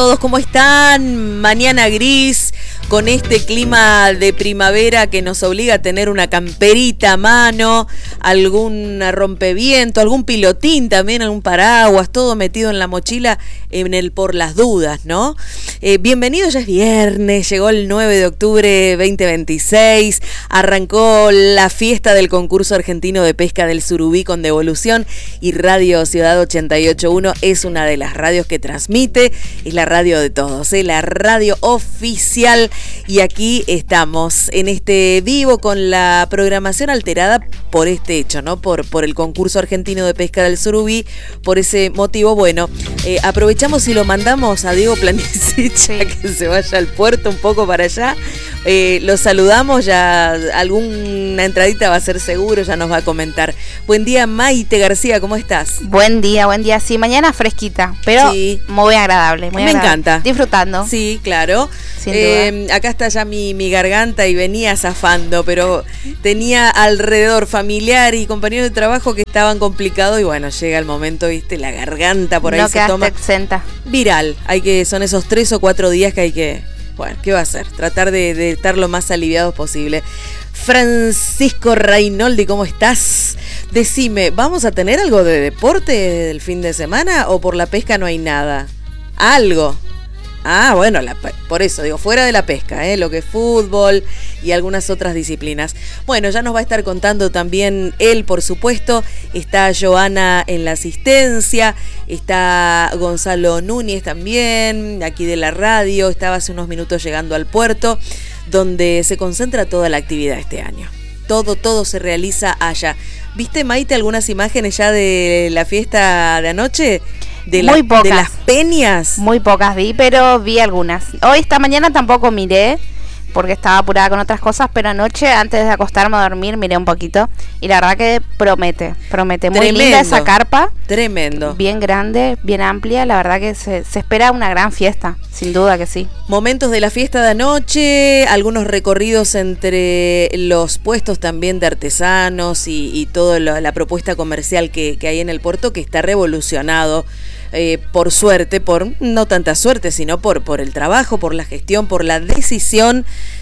todos, ¿cómo están? Mañana gris, con este clima de primavera que nos obliga a tener una camperita a mano, algún rompeviento, algún pilotín también, algún paraguas, todo metido en la mochila en el por las dudas, ¿no? Bienvenidos, ya es viernes, llegó el 9 de octubre 2026, arrancó la fiesta del concurso argentino de pesca del surubí con devolución y Radio Ciudad 88.1 es una de las radios que transmite, es la radio de todos, la radio oficial, y aquí estamos en este vivo con la programación alterada por este hecho, ¿no? Por el concurso argentino de pesca del surubí. Por ese motivo, bueno, aprovechamos y lo mandamos a Diego Planicic, sí, que se vaya al puerto un poco para allá. Lo saludamos, ya alguna entradita va a ser seguro, ya nos va a comentar. Buen día, Maite García, ¿cómo estás? Buen día, sí, mañana fresquita, pero sí, muy agradable. Me encanta. Disfrutando. Sí, claro. Sin duda. Acá está ya mi garganta y venía zafando, pero tenía alrededor familiar y compañeros de trabajo que estaban complicados y bueno, llega el momento, viste, la garganta por ahí no se toma. Exenta. Viral, son esos 3 o 4 días que hay que, bueno, ¿qué va a hacer? Tratar de estar lo más aliviados posible. Francisco Reinoldi, ¿cómo estás? Decime, ¿vamos a tener algo de deporte el fin de semana o por la pesca no hay nada? Algo. Ah, bueno, por eso digo, fuera de la pesca, lo que es fútbol y algunas otras disciplinas. Bueno, ya nos va a estar contando también él, por supuesto. Está Joana en la asistencia, está Gonzalo Núñez también, aquí de la radio. Estaba hace unos minutos llegando al puerto, donde se concentra toda la actividad este año. Todo se realiza allá. ¿Viste, Maite, algunas imágenes ya de la fiesta de anoche? Muy pocas. De las peñas. Muy pocas vi, pero vi algunas. Hoy, esta mañana tampoco miré, porque estaba apurada con otras cosas, pero anoche, antes de acostarme a dormir, miré un poquito. Y la verdad que promete. Muy tremendo, linda esa carpa. Tremendo. Bien grande, bien amplia. La verdad que se espera una gran fiesta, sin duda que sí. Momentos de la fiesta de anoche, algunos recorridos entre los puestos también de artesanos y toda la propuesta comercial que hay en el puerto, que está revolucionado. Por suerte, no tanta suerte, sino por el trabajo, por la gestión, por la decisión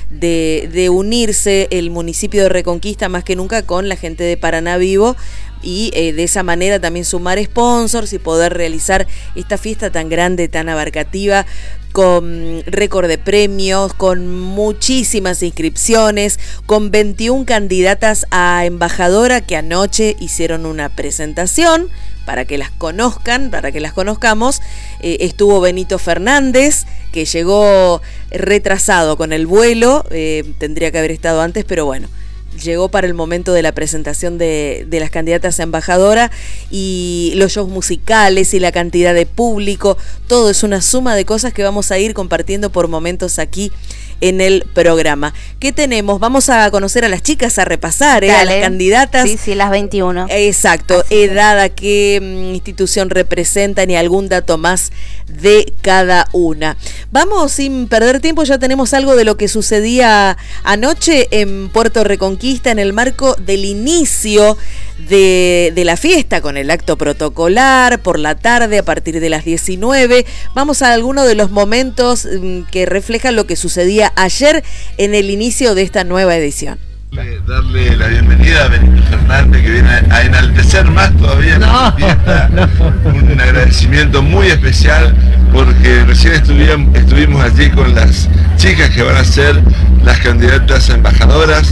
de unirse el municipio de Reconquista más que nunca con la gente de Paraná Vivo y de esa manera también sumar sponsors y poder realizar esta fiesta tan grande, tan abarcativa, con récord de premios, con muchísimas inscripciones, con 21 candidatas a embajadora que anoche hicieron una presentación para que las conozcan, para que las conozcamos. Estuvo Benito Fernández, que llegó retrasado con el vuelo, tendría que haber estado antes, pero bueno, llegó para el momento de la presentación de las candidatas a embajadora, y los shows musicales y la cantidad de público, todo es una suma de cosas que vamos a ir compartiendo por momentos aquí en el programa. ¿Qué tenemos? Vamos a conocer a las chicas, a repasar a las candidatas. Sí, las 21. Exacto, edad, a qué institución representan y algún dato más de cada una. Vamos sin perder tiempo, ya tenemos algo de lo que sucedía anoche en Puerto Reconquista en el marco del inicio de la fiesta con el acto protocolar por la tarde a partir de las 19. Vamos a algunos de los momentos que reflejan lo que sucedía ayer en el inicio de esta nueva edición. Darle la bienvenida a Benito Fernández, que viene a enaltecer más todavía la fiesta. Un agradecimiento muy especial porque recién estuvimos allí con las chicas que van a ser las candidatas a embajadoras,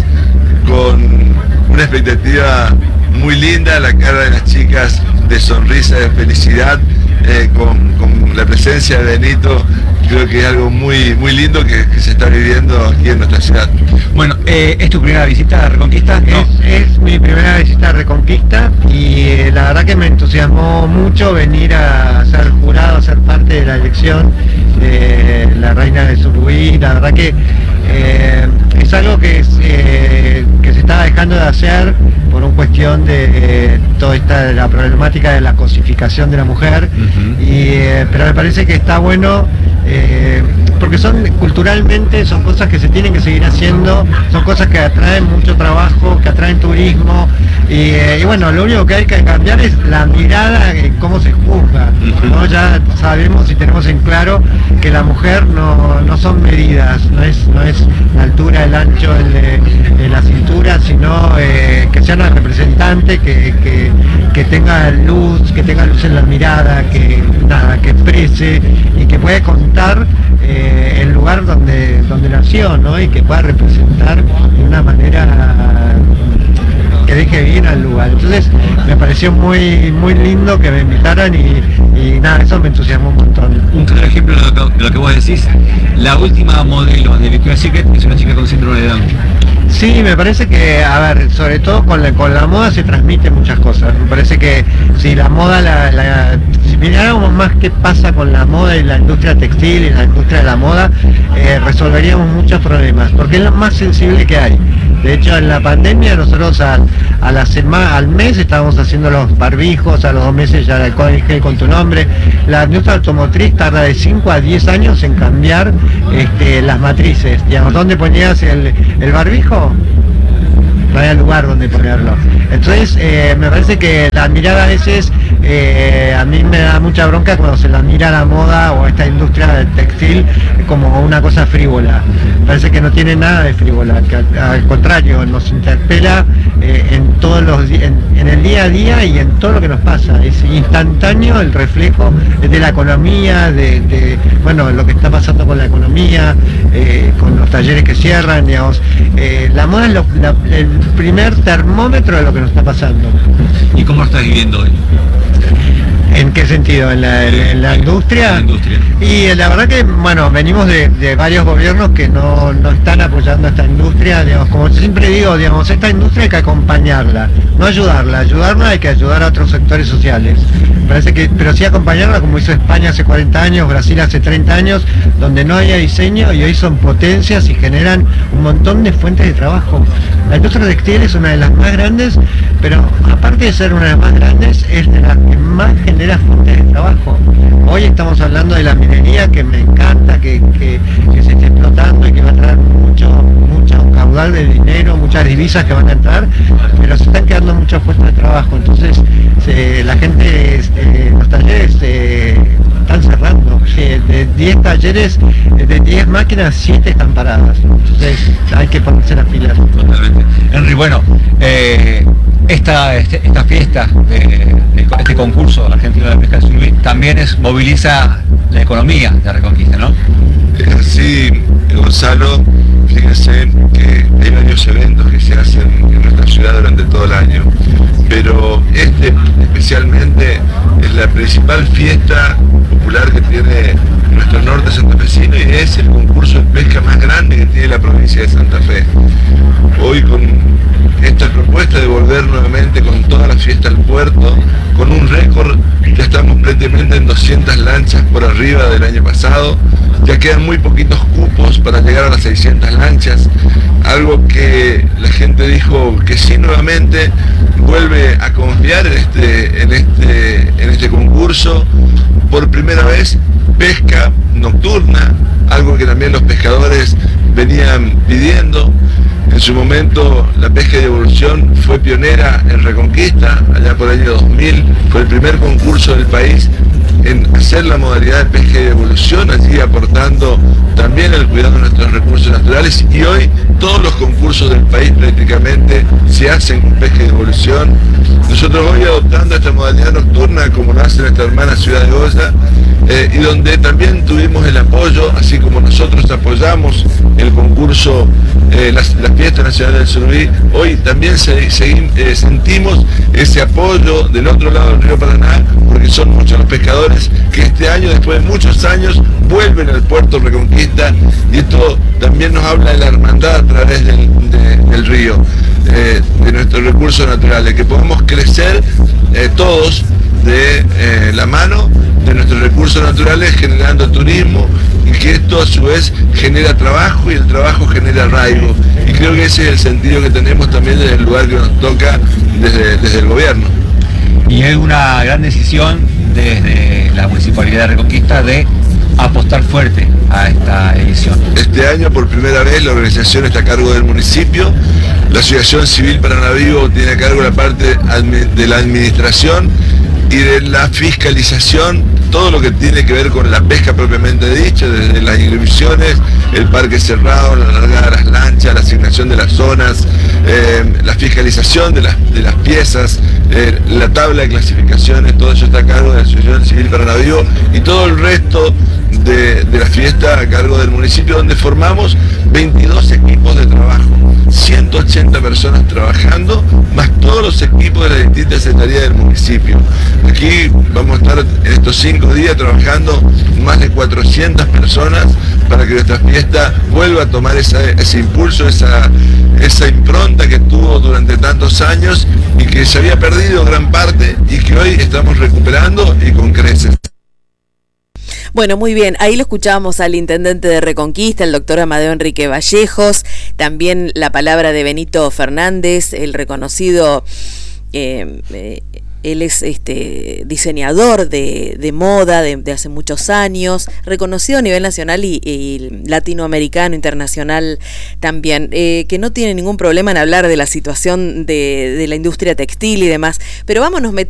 con una expectativa muy linda, la cara de las chicas de sonrisa, de felicidad, con la presencia de Benito. Creo que es algo muy lindo que se está viviendo aquí en nuestra ciudad. Bueno, ¿es tu primera visita a Reconquista? No. Es mi primera visita a Reconquista y la verdad que me entusiasmó mucho venir a ser jurado, a ser parte de la elección de la reina del surubí. La verdad que es algo que se está dejando de hacer por una cuestión de toda la problemática de la cosificación de la mujer. Pero me parece que está bueno porque culturalmente son cosas que se tienen que seguir haciendo, son cosas que atraen mucho trabajo, que atraen turismo, Y bueno, lo único que hay que cambiar es la mirada en cómo se juzga, ¿no? Ya sabemos y tenemos en claro que la mujer no son medidas, no es la altura, el ancho, la cintura, sino que sea una representante, que tenga luz en la mirada, que exprese y que pueda contar el lugar donde nació, ¿no? Y que pueda representar de una manera que deje bien al lugar. Entonces me pareció muy lindo que me invitaran y nada, eso me entusiasmó un montón. Un claro ejemplo de lo que vos decís, la última modelo de Victoria's Secret es una chica con síndrome de Down. Sí, me parece que, a ver, sobre todo con la moda se transmiten muchas cosas. Me parece que si la moda, si miráramos más qué pasa con la moda y la industria textil y la industria de la moda, resolveríamos muchos problemas, porque es lo más sensible que hay. De hecho, en la pandemia nosotros al mes estábamos haciendo los barbijos, a los 2 meses ya el alcohol en gel con tu nombre. La industria automotriz tarda de 5 a 10 años en cambiar las matrices. Digamos, ¿dónde ponías el barbijo? No había lugar donde ponerlo. Entonces me parece que la mirada a veces a mí me da mucha bronca cuando se la mira la moda o esta industria del textil como una cosa frívola. Me parece que no tiene nada de frívola, que al contrario nos interpela en el día a día y en todo lo que nos pasa. Es instantáneo el reflejo de la economía, de lo que está pasando con la economía, con los talleres que cierran, digamos. La moda es el primer termómetro de lo que nos está pasando. ¿Y cómo lo estás viviendo hoy? ¿En qué sentido? ¿En la industria? En la industria. Y la verdad que, venimos de varios gobiernos que no están apoyando a esta industria, digamos, como siempre digo, digamos, esta industria hay que acompañarla, no ayudarla hay que ayudar a otros sectores sociales. Parece que, pero sí acompañarla como hizo España hace 40 años, Brasil hace 30 años, donde no había diseño y hoy son potencias y generan un montón de fuentes de trabajo. La industria textil es una de las más grandes, pero aparte de ser una de las más grandes, es de las que más genera fuentes de trabajo. Hoy estamos hablando de la minería, que me encanta, que se esté explotando y que va a traer mucho caudal de dinero, muchas divisas que van a entrar, pero se están quedando muchos puestos de trabajo. Entonces la gente, los talleres están cerrando. De 10 talleres, de 10 máquinas, 7 están paradas. Entonces hay que ponerse las pilas. Totalmente. Henry, bueno, esta fiesta, este concurso argentino de pesca del surubí, también moviliza la economía de Reconquista, ¿no? Es así, Gonzalo. Fíjense que hay varios eventos que se hacen en nuestra ciudad durante todo el año, pero especialmente es la principal fiesta popular que tiene nuestro norte santafesino y es el concurso de pesca más grande que tiene la provincia de Santa Fe. Hoy con esta propuesta de volver nuevamente con toda la fiesta al puerto, con un récord, ya estamos prácticamente en 200 lanchas por arriba del año pasado, ya quedan muy poquitos cupos para llegar a las 600 lanchas, algo que la gente dijo que sí nuevamente vuelve a confiar en este concurso. Por primera vez pesca nocturna, algo que también los pescadores venían pidiendo. En su momento la pesca de evolución fue pionera en Reconquista, allá por el año 2000, fue el primer concurso del país en hacer la modalidad de pesca de evolución, allí aportando también el cuidado de nuestros recursos naturales, y hoy todos los concursos del país prácticamente se hacen con pesca de evolución. Nosotros hoy adoptando esta modalidad nocturna como lo hace nuestra hermana Ciudad de Goya, y donde también tuvimos el apoyo, así como nosotros apoyamos el concurso, la fiesta nacional del surubí, hoy también sentimos ese apoyo del otro lado del río Paraná, porque son muchos los pescadores que este año, después de muchos años, vuelven al puerto Reconquista, y esto también nos habla de la hermandad a través del río, de nuestros recursos naturales, que podemos crecer todos de la mano de nuestros recursos naturales, generando turismo, y que esto a su vez genera trabajo, y el trabajo genera arraigo, y creo que ese es el sentido que tenemos también desde el lugar que nos toca desde el gobierno. Y hay una gran decisión desde la Municipalidad de Reconquista de apostar fuerte a esta edición. Este año por primera vez la organización está a cargo del municipio. La Asociación Civil Paranavivo tiene a cargo la parte de la administración y de la fiscalización, todo lo que tiene que ver con la pesca propiamente dicha, desde las inscripciones, el parque cerrado, la largada de las lanchas, la asignación de las zonas, la fiscalización de las piezas, la tabla de clasificaciones, todo eso está a cargo de la Asociación Civil Paranavivo y todo el resto de la fiesta a cargo del municipio, donde formamos 22 equipos de trabajo, 180 personas trabajando, más todos los equipos de las distintas secretarías del municipio. Aquí vamos a estar en estos 5 días trabajando más de 400 personas para que nuestra fiesta vuelva a tomar ese impulso, esa impronta que tuvo durante tantos años y que se había perdido gran parte y que hoy estamos recuperando y con creces. Bueno, muy bien, ahí lo escuchábamos al intendente de Reconquista, el doctor Amadeo Enrique Vallejos, también la palabra de Benito Fernández, el reconocido, él es diseñador de moda de hace muchos años, reconocido a nivel nacional y latinoamericano, internacional también, que no tiene ningún problema en hablar de la situación de la industria textil y demás, pero vámonos